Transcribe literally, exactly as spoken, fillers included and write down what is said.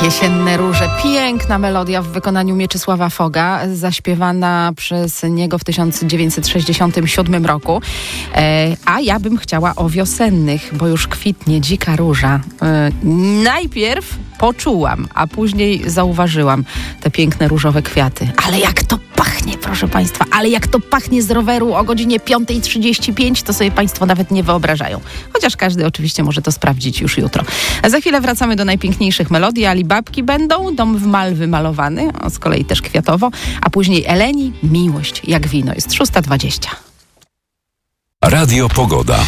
Jesienne róże. Piękna melodia w wykonaniu Mieczysława Foga, zaśpiewana przez niego w tysiąc dziewięćset sześćdziesiątym siódmym roku. E, a ja bym chciała o wiosennych, bo już kwitnie dzika róża. E, najpierw poczułam, a później zauważyłam te piękne różowe kwiaty. Ale jak to pachnie, proszę Państwa, ale jak to pachnie z roweru o godzinie piąta trzydzieści pięć, to sobie Państwo nawet nie wyobrażają. Chociaż każdy oczywiście może to sprawdzić już jutro. A za chwilę wracamy do najpiękniejszych melodii. Alibabki będą, dom w mal wymalowany, o, z kolei też kwiatowo, a później Eleni, miłość jak wino. Jest szósta dwadzieścia. Radio Pogoda.